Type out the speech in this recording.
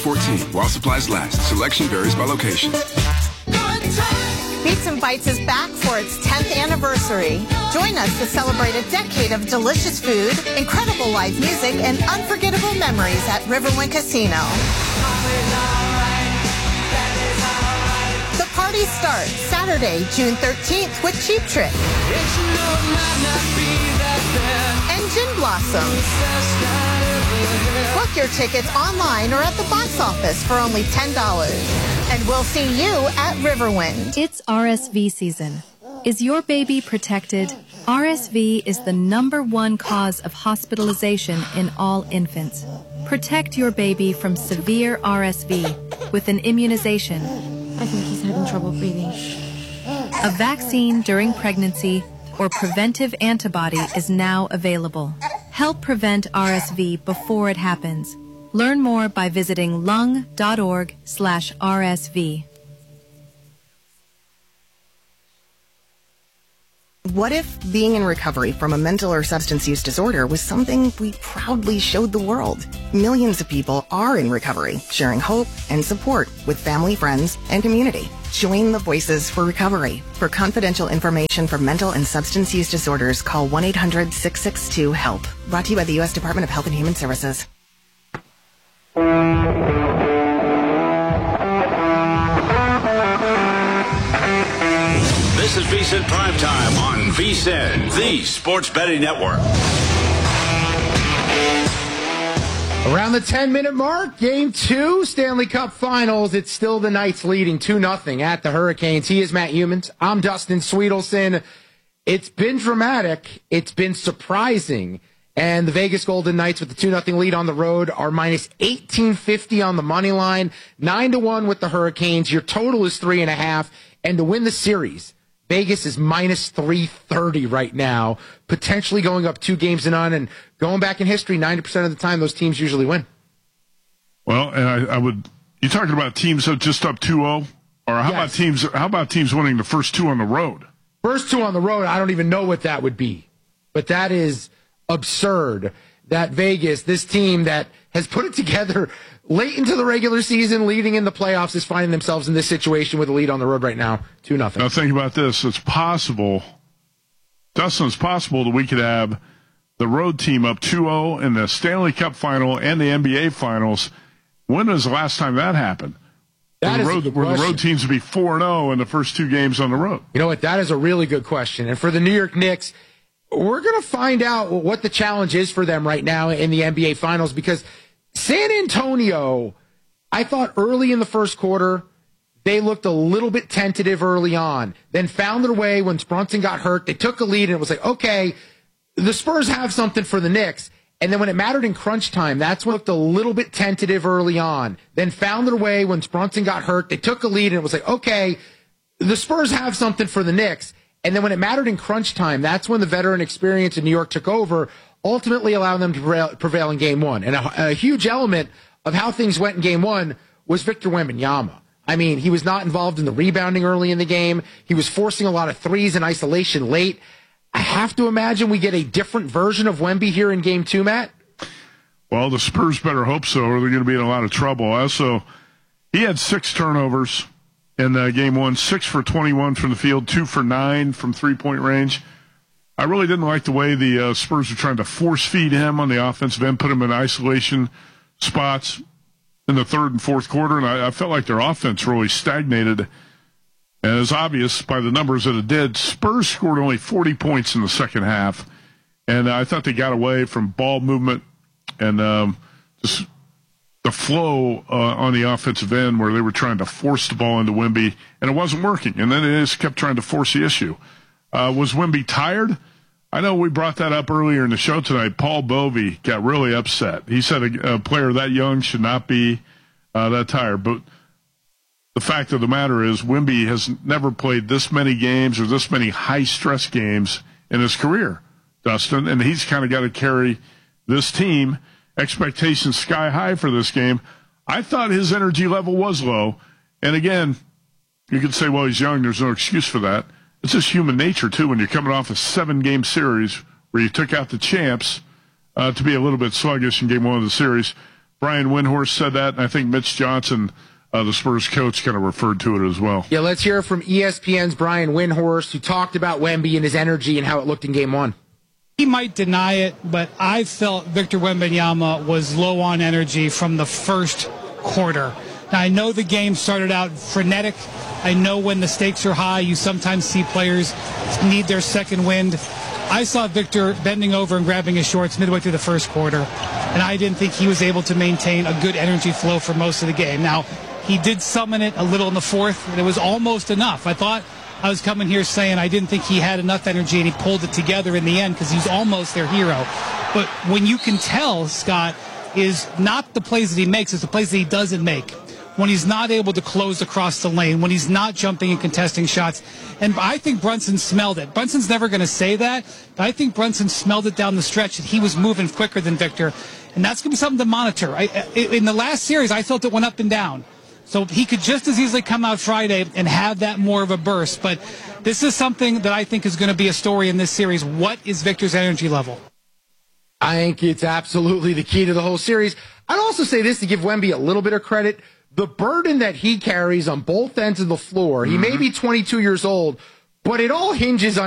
14 while supplies last. Selection varies by location. Beats and Bites is back for its 10th anniversary. Join us to celebrate a decade of delicious food, incredible live music, and unforgettable memories at Riverwind Casino. The party starts Saturday, June 13th with Cheap Trick and Gin Blossoms. Book your tickets online or at the box office for only $10. And we'll see you at Riverwind. It's RSV season. Is your baby protected? RSV is the #1 cause of hospitalization in all infants. Protect your baby from severe RSV with an immunization. I think he's having trouble breathing. A vaccine during pregnancy or preventive antibody is now available. Help prevent RSV before it happens. Learn more by visiting lung.org/RSV. What if being in recovery from a mental or substance use disorder was something we proudly showed the world? Millions of people are in recovery, sharing hope and support with family, friends, and community. Join the Voices for Recovery. For confidential information for mental and substance use disorders, call 1-800-662-HELP. Brought to you by the U.S. Department of Health and Human Services. This is VSiN Primetime on VSiN, the Sports Betting Network. Around the 10-minute mark, Game 2, Stanley Cup Finals. It's still the Knights leading 2-0 at the Hurricanes. He is Matt Humans. I'm Dustin Sweetelson. It's been dramatic. It's been surprising. And the Vegas Golden Knights with the 2-0 lead on the road are minus 1850 on the money line, 9-1 with the Hurricanes. Your total is 3.5. And to win the series, Vegas is minus 330 right now, potentially going up 2-0. And going back in history, 90% of the time, those teams usually win. Well, and you talking about teams that just up 2-0? Or how about teams winning the first two on the road? First two on the road, I don't even know what that would be. But that is absurd that Vegas, this team that has put it together late into the regular season, leading in the playoffs, is finding themselves in this situation with a lead on the road right now, 2-0. Now think about this. It's possible, Dustin, it's possible that we could have the road team up 2-0 in the Stanley Cup Final and the NBA Finals. When was the last time that happened? Where the road teams would be 4-0 in the first two games on the road. You know what? That is a really good question. And for the New York Knicks, we're going to find out what the challenge is for them right now in the NBA Finals, because San Antonio, I thought early in the first quarter, they looked a little bit tentative early on, then found their way when Brunson got hurt. They took a lead, and it was like, okay, the Spurs have something for the Knicks. And then when it mattered in crunch time, that's when it looked a little bit tentative early on, then found their way when Brunson got hurt. They took a lead, and it was like, okay, the Spurs have something for the Knicks. And then when it mattered in crunch time, that's when the veteran experience in New York took over, ultimately allowing them to prevail in Game 1. And a huge element of how things went in Game 1 was Victor Wembanyama. I mean, he was not involved in the rebounding early in the game. He was forcing a lot of threes in isolation late. I have to imagine we get a different version of Wemby here in Game 2, Matt. Well, the Spurs better hope so, or they're going to be in a lot of trouble. Also, he had 6 turnovers in Game 1, 6 for 21 from the field, 2 for 9 from three-point range. I really didn't like the way the Spurs were trying to force-feed him on the offensive end, put him in isolation spots in the third and fourth quarter, and I felt like their offense really stagnated. And it's obvious by the numbers that it did. Spurs scored only 40 points in the second half, and I thought they got away from ball movement and just the flow on the offensive end where they were trying to force the ball into Wemby, and it wasn't working. And then they just kept trying to force the issue. Was Wemby tired? I know we brought that up earlier in the show tonight. Paul Bovey got really upset. He said a player that young should not be that tired. But the fact of the matter is Wemby has never played this many games or this many high-stress games in his career, Dustin, and he's kind of got to carry this team. Expectations sky high for this game. I thought his energy level was low. And again, you could say, well, he's young. There's no excuse for that. It's just human nature, too, when you're coming off a 7-game series where you took out the champs to be a little bit sluggish in Game 1 of the series. Brian Windhorst said that, and I think Mitch Johnson, the Spurs coach, kind of referred to it as well. Yeah, let's hear from ESPN's Brian Windhorst, who talked about Wemby and his energy and how it looked in Game 1. He might deny it, but I felt Victor Wembanyama was low on energy from the first quarter. Now, I know the game started out frenetic. I know when the stakes are high, you sometimes see players need their second wind. I saw Victor bending over and grabbing his shorts midway through the first quarter, and I didn't think he was able to maintain a good energy flow for most of the game. Now, he did summon it a little in the fourth, and it was almost enough. I thought I was coming here saying I didn't think he had enough energy, and he pulled it together in the end because he's almost their hero. But when you can tell, Scott, is not the plays that he makes, it's the plays that he doesn't make. When he's not able to close across the lane, when he's not jumping and contesting shots. And I think Brunson smelled it. Brunson's never going to say that, but I think Brunson smelled it down the stretch that he was moving quicker than Victor. And that's going to be something to monitor. In the last series, I felt it went up and down. So he could just as easily come out Friday and have that more of a burst. But this is something that I think is going to be a story in this series. What is Victor's energy level? I think it's absolutely the key to the whole series. I'd also say this to give Wemby a little bit of credit. The burden that he carries on both ends of the floor, he may be 22 years old, but it all hinges on